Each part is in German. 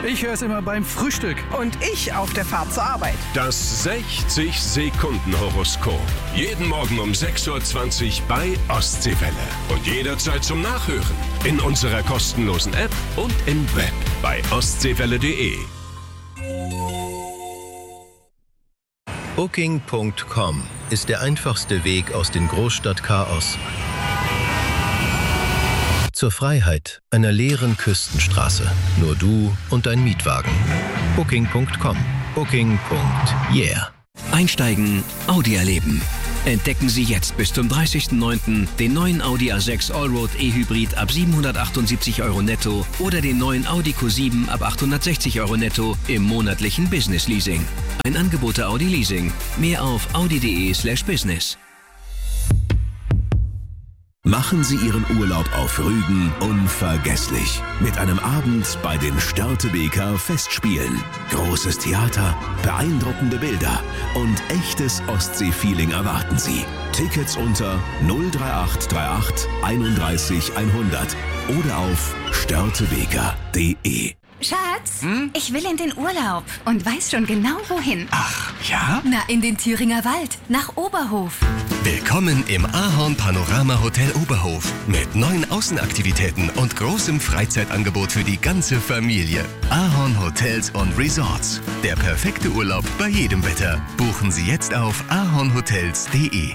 Ich höre es immer beim Frühstück. Und ich auf der Fahrt zur Arbeit. Das 60-Sekunden-Horoskop. Jeden Morgen um 6.20 Uhr bei Ostseewelle. Und jederzeit zum Nachhören. In unserer kostenlosen App und im Web bei ostseewelle.de. Booking.com ist der einfachste Weg aus dem Großstadtchaos zur Freiheit einer leeren Küstenstraße. Nur du und dein Mietwagen. Booking.com. Booking.yeah. Einsteigen, Audi erleben. Entdecken Sie jetzt bis zum 30.09. den neuen Audi A6 Allroad E-Hybrid ab 778 € netto oder den neuen Audi Q7 ab 860 € netto im monatlichen Business Leasing. Ein Angebot der Audi Leasing. Mehr auf audi.de/business. Machen Sie Ihren Urlaub auf Rügen unvergesslich. Mit einem Abend bei den Störtebeker Festspielen. Großes Theater, beeindruckende Bilder und echtes Ostsee-Feeling erwarten Sie. Tickets unter 03838 31 100 oder auf störtebeker.de. Schatz, ich will in den Urlaub und weiß schon genau wohin. Ach, ja? Na, in den Thüringer Wald, nach Oberhof. Willkommen im Ahorn Panorama Hotel Oberhof mit 9 Außenaktivitäten und großem Freizeitangebot für die ganze Familie. Ahorn Hotels und Resorts. Der perfekte Urlaub bei jedem Wetter. Buchen Sie jetzt auf ahornhotels.de.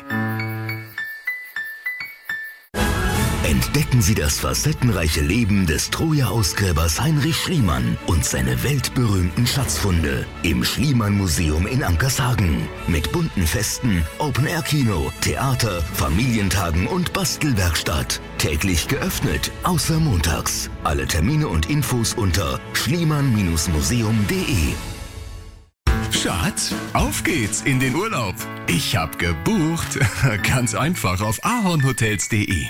Entdecken Sie das facettenreiche Leben des Troja-Ausgräbers Heinrich Schliemann und seine weltberühmten Schatzfunde im Schliemann-Museum in Ankershagen. Mit bunten Festen, Open-Air-Kino, Theater, Familientagen und Bastelwerkstatt. Täglich geöffnet, außer montags. Alle Termine und Infos unter schliemann-museum.de. Schatz, auf geht's in den Urlaub. Ich hab gebucht. Ganz einfach auf ahornhotels.de.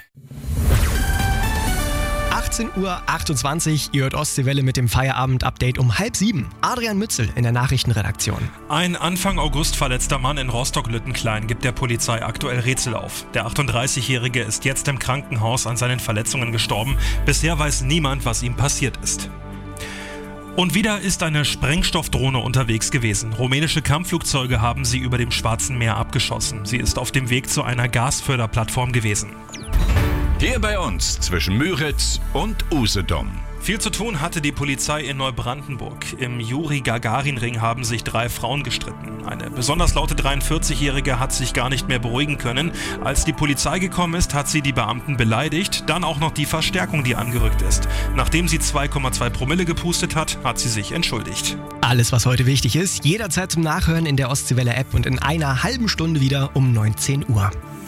18:28 Uhr, ihr hört Ostseewelle mit dem Feierabend-Update um 6:30. Adrian Mützel in der Nachrichtenredaktion. Ein Anfang August verletzter Mann in Rostock-Lüttenklein gibt der Polizei aktuell Rätsel auf. Der 38-Jährige ist jetzt im Krankenhaus an seinen Verletzungen gestorben. Bisher weiß niemand, was ihm passiert ist. Und wieder ist eine Sprengstoffdrohne unterwegs gewesen. Rumänische Kampfflugzeuge haben sie über dem Schwarzen Meer abgeschossen. Sie ist auf dem Weg zu einer Gasförderplattform gewesen. Hier bei uns zwischen Müritz und Usedom. Viel zu tun hatte die Polizei in Neubrandenburg. Im Juri-Gagarin-Ring haben sich 3 Frauen gestritten. Eine besonders laute 43-Jährige hat sich gar nicht mehr beruhigen können. Als die Polizei gekommen ist, hat sie die Beamten beleidigt, dann auch noch die Verstärkung, die angerückt ist. Nachdem sie 2,2 Promille gepustet hat, hat sie sich entschuldigt. Alles, was heute wichtig ist, jederzeit zum Nachhören in der Ostseewelle-App und in einer halben Stunde wieder um 19 Uhr.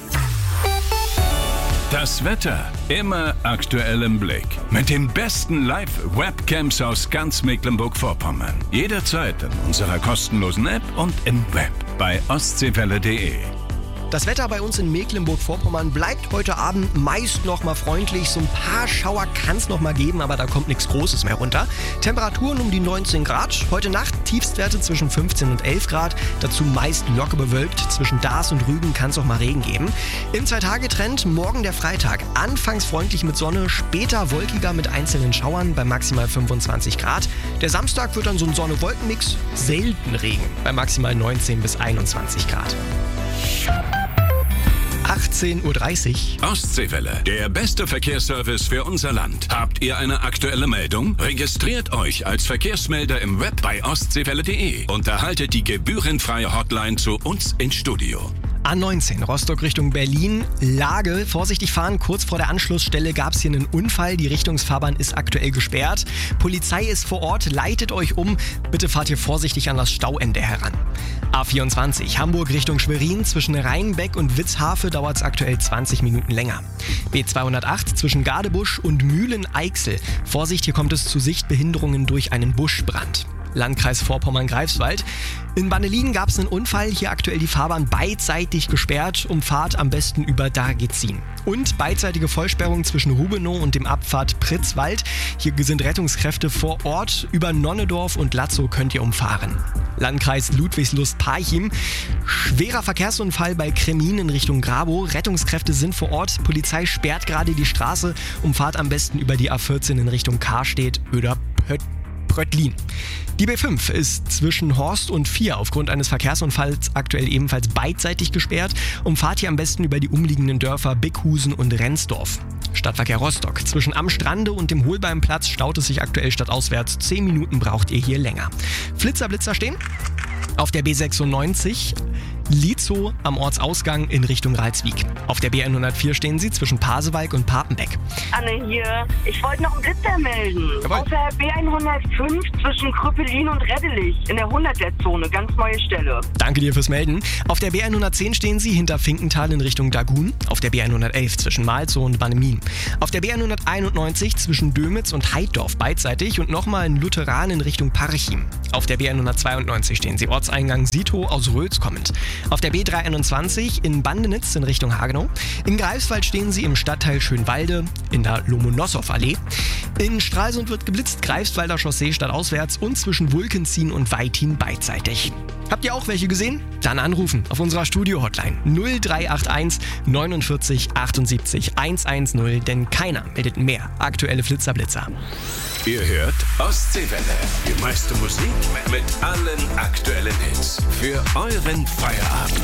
Das Wetter immer aktuell im Blick. Mit den besten Live-Webcams aus ganz Mecklenburg-Vorpommern. Jederzeit in unserer kostenlosen App und im Web bei ostseewelle.de. Das Wetter bei uns in Mecklenburg-Vorpommern bleibt heute Abend meist noch mal freundlich. So ein paar Schauer kann es noch mal geben, aber da kommt nichts Großes mehr runter. Temperaturen um die 19 Grad. Heute Nacht Tiefstwerte zwischen 15 und 11 Grad. Dazu meist locker bewölkt. Zwischen Dars und Rügen kann es auch mal Regen geben. Im 2-Tage-Trend morgen der Freitag. Anfangs freundlich mit Sonne, später wolkiger mit einzelnen Schauern bei maximal 25 Grad. Der Samstag wird dann so ein Sonne-Wolken-Mix. Selten Regen bei maximal 19 bis 21 Grad. 18:30 Uhr. Ostseewelle, der beste Verkehrsservice für unser Land. Habt ihr eine aktuelle Meldung? Registriert euch als Verkehrsmelder im Web bei ostseewelle.de und erhaltet die gebührenfreie Hotline zu uns ins Studio. A19 Rostock Richtung Berlin. Lage, vorsichtig fahren, kurz vor der Anschlussstelle gab es hier einen Unfall. Die Richtungsfahrbahn ist aktuell gesperrt. Polizei ist vor Ort, leitet euch um. Bitte fahrt hier vorsichtig an das Stauende heran. A24 Hamburg Richtung Schwerin. Zwischen Rheinbeck und Witzhafe dauert es aktuell 20 Minuten länger. B208 zwischen Gadebusch und Mühlen-Eichsel. Vorsicht, hier kommt es zu Sichtbehinderungen durch einen Buschbrand. Landkreis Vorpommern-Greifswald. In Bannelien gab es einen Unfall, hier aktuell die Fahrbahn beidseitig gesperrt, Umfahrt am besten über Dargetzin. Und beidseitige Vollsperrung zwischen Rubenow und dem Abfahrt Pritzwald. Hier sind Rettungskräfte vor Ort, über Nonnedorf und Latzow könnt ihr umfahren. Landkreis Ludwigslust-Parchim. Schwerer Verkehrsunfall bei Kremin in Richtung Grabow. Rettungskräfte sind vor Ort, Polizei sperrt gerade die Straße, Umfahrt am besten über die A14 in Richtung Karstedt oder Fröttlin. Die B5 ist zwischen Horst und Vier aufgrund eines Verkehrsunfalls aktuell ebenfalls beidseitig gesperrt. Umfahrt hier am besten über die umliegenden Dörfer Bickhusen und Rendsdorf. Stadtverkehr Rostock. Zwischen Am Strande und dem Holbeimplatz staut es sich aktuell stadtauswärts. 10 Minuten braucht ihr hier länger. Blitzer stehen. Auf der B96 Lietzow am Ortsausgang in Richtung Ralswiek. Auf der B104 stehen sie zwischen Pasewalk und Papenbeck. Anne hier. Ich wollte noch einen Blitzer melden. Jawohl. Auf der B105 zwischen Krüppelin und Reddelich in der 100er-Zone. Ganz neue Stelle. Danke dir fürs Melden. Auf der B110 stehen sie hinter Finkenthal in Richtung Dagun. Auf der B111 zwischen Malzow und Bannemin. Auf der B191 zwischen Dömitz und Heiddorf beidseitig und nochmal in Lutheran in Richtung Parchim. Auf der B192 stehen sie Ortseingang Sitow aus Röls kommend. Auf der B321 in Bandenitz in Richtung Hagenow. In Greifswald stehen sie im Stadtteil Schönwalde in der Lomonossow-Allee. In Stralsund wird geblitzt, Greifswalder Chaussee stadtauswärts und zwischen Wulkenzien und Weitin beidseitig. Habt ihr auch welche gesehen? Dann anrufen auf unserer Studio-Hotline 0381 49 78 110, denn keiner meldet mehr aktuelle Flitzer-Blitzer. Ihr hört Ostseewelle. Die meiste Musik mit allen aktuellen Hits. Für euren Feierabend.